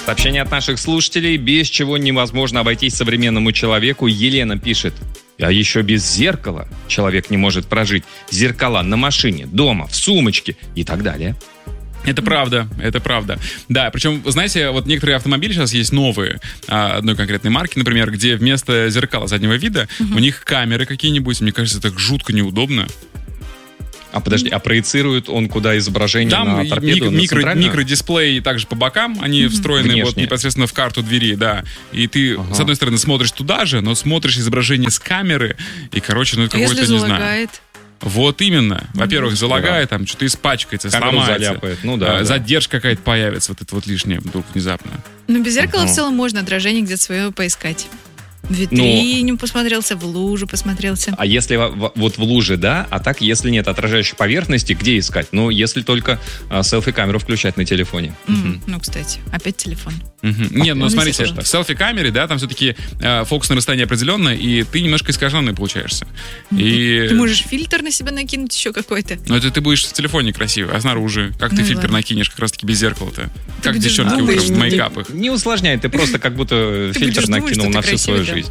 Сообщение от наших слушателей. Без чего невозможно обойтись современному человеку. Елена пишет. А еще без зеркала человек не может прожить. Зеркала на машине, дома, в сумочке и так далее. Это правда, это правда. Да, причем, знаете, вот некоторые автомобили сейчас есть новые, одной конкретной марки, например, где вместо зеркала заднего вида у них камеры какие-нибудь. Мне кажется, это жутко неудобно. А подожди, а проецирует он куда изображение там на торпеду? Микродисплей также по бокам, они встроены вот непосредственно в карту двери, да. И ты, с одной стороны, смотришь туда же, но смотришь изображение с камеры, и, короче, ну это какой-то, не знаю. Вот именно. Во-первых, залагает, там что-то испачкается, сломается. Заляпает. Ну, да, задержка какая-то появится, вот это вот лишнее вдруг внезапно. Но без зеркала в целом можно отражение где-то свое поискать. В витрине посмотрелся, в лужу посмотрелся. А если вот в луже, да, а так, если нет отражающей поверхности, где искать? Ну, если только селфи-камеру включать на телефоне. Ну, кстати, опять телефон. Нет, ну, смотрите, в селфи-камере, да, там все-таки фокус на расстоянии определенное, и ты немножко искаженный получаешься. Ты можешь фильтр на себя накинуть еще какой-то. Ну, это ты будешь в телефоне красивый, а снаружи? Как ты фильтр накинешь как раз-таки без зеркала-то? Как девчонки в мейкапах? Не усложняй, ты просто как будто фильтр накинул на всю свою жизнь.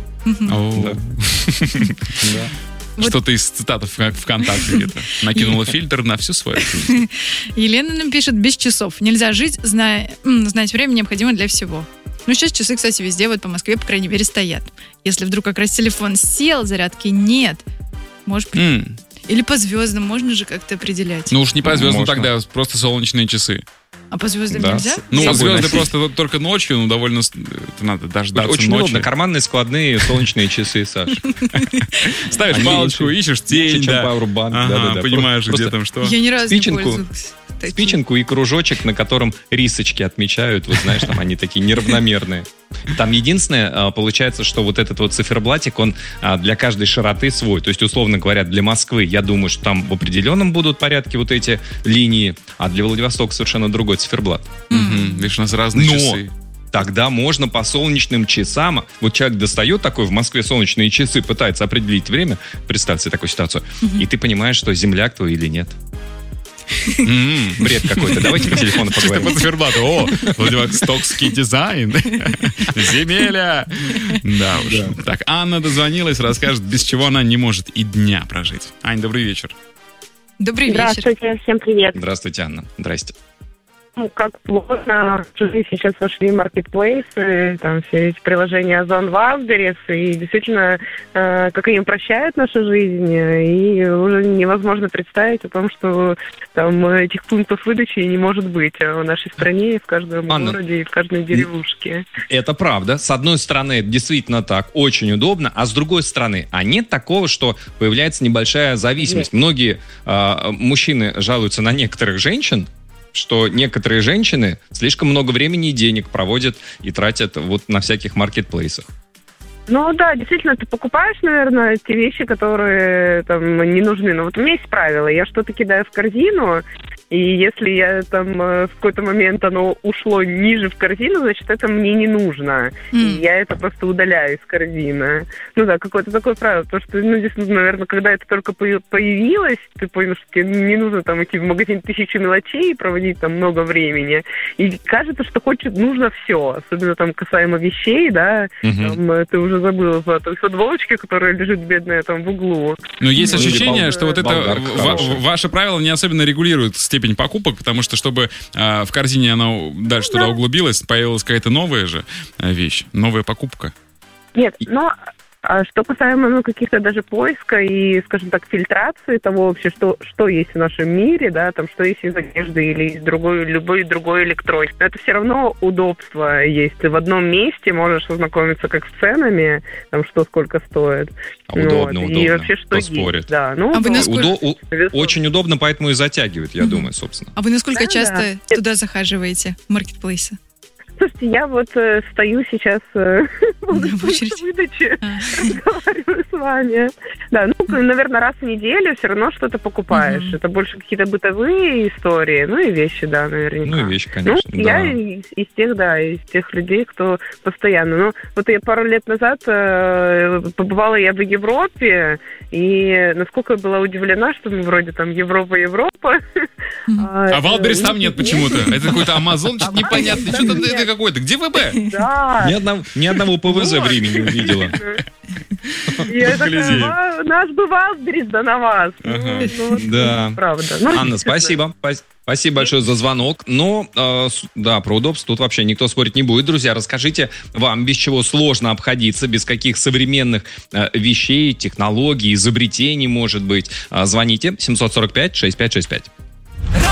Что-то из цитат ВКонтакте где-то. Накинула фильтр на всю свою жизнь. Елена нам пишет: без часов. Нельзя жить, знать время необходимо для всего. Ну, сейчас часы, кстати, везде, вот по Москве, по крайней мере, стоят. Если вдруг как раз телефон сел, зарядки нет, может быть... Или по звездам можно же как-то определять. Ну уж не по звездам тогда, просто солнечные часы. А по звездам нельзя? Ну, звезды просто только ночью, ну, довольно... надо дождаться очень ночи. удобно. Карманные складные солнечные часы, Саш. Ставишь палочку, ищешь тень, да. Понимаешь, где там что. Я ни разу не пользовалась. Спиченку и кружочек, на котором рисочки отмечают. Вот знаешь, там они такие неравномерные. Там единственное, получается, что вот этот вот циферблатик, он для каждой широты свой. То есть, условно говоря, для Москвы, я думаю, что там в определенном будут порядке вот эти линии, а для Владивостока совершенно другой циферблат. Видишь, у нас разные часы. Тогда можно по солнечным часам. Вот человек достает такой в Москве солнечные часы, пытается определить время. Представь себе такую ситуацию. И ты понимаешь, что земляк твой или нет. Бред какой-то. Давайте по телефону поговорим. Чисто по циферблату. О, Владивостокский дизайн. Земеля. Да уж. Так, Анна дозвонилась, расскажет, без чего она не может и дня прожить. Ань, добрый вечер. Добрый вечер. Здравствуйте, всем привет. Здравствуйте, Анна. Здрасте. Ну, как плотно в жизнь сейчас вошли маркетплейсы, там все эти приложения Озон, Wildberries, и действительно, как они упрощают нашу жизнь, и уже невозможно представить о том, что там этих пунктов выдачи не может быть в нашей стране, в каждом городе и в каждой деревушке. Это правда. С одной стороны, это действительно так, очень удобно, а с другой стороны, а нет такого, что появляется небольшая зависимость. Нет. Многие мужчины жалуются на некоторых женщин, что некоторые женщины слишком много времени и денег проводят и тратят вот на всяких маркетплейсах. Ну да, действительно, ты покупаешь, наверное, те вещи, которые там не нужны. Но вот у меня есть правило, я что-то кидаю в корзину, и если я там в какой-то момент оно ушло ниже в корзину, значит, это мне не нужно. И я это просто удаляю из корзины. Ну да, какое-то такое правило. Потому что, ну, здесь, наверное, когда это только появилось, ты понял, что тебе не нужно там идти в магазин 1000 мелочей и проводить там много времени. И кажется, что нужно все. Особенно там касаемо вещей, да, там, ты уже забыл о той футболочке, которая лежит бедная там в углу. Но есть ощущение, что вот это ваше правило не особенно регулирует степень покупок, потому что, чтобы в корзине она дальше туда углубилась, появилась какая-то новая же вещь, новая покупка. Нет, но что касаемо каких-то даже поиска и, скажем так, фильтрации того вообще, что есть в нашем мире, да, там, что есть из одежды или из любой другой электроники. Но это все равно удобство есть. Ты в одном месте можешь ознакомиться как с ценами, там, что сколько стоит. Удобно. И вообще, что есть. Спорит. Да, очень удобно, поэтому и затягивает, я думаю, собственно. А вы насколько часто туда захаживаете, в маркетплейсы? Слушайте, я вот стою сейчас в выдаче, разговариваю с вами. Да, ну, наверное, раз в неделю все равно что-то покупаешь. Это больше какие-то бытовые истории, ну и вещи, да, наверняка. Ну и вещи, конечно, ну, я из тех людей, кто постоянно. Ну, вот я пару лет назад побывала я в Европе, и насколько я была удивлена, что мы вроде там Европа. А Wildberries там нет почему-то. Это какой-то Амазон, что-то непонятное. Что-то ВП какой-то. Где ВП? Да. Ни одного ПВЗ времени увидела. Я такая, наш бы Валберис, да на вас. Да. Правда. Анна, спасибо. Спасибо большое за звонок. Но, да, про удобство тут вообще никто спорить не будет. Друзья, расскажите вам, без чего сложно обходиться, без каких современных вещей, технологий, изобретений, может быть. Звоните 745-6565.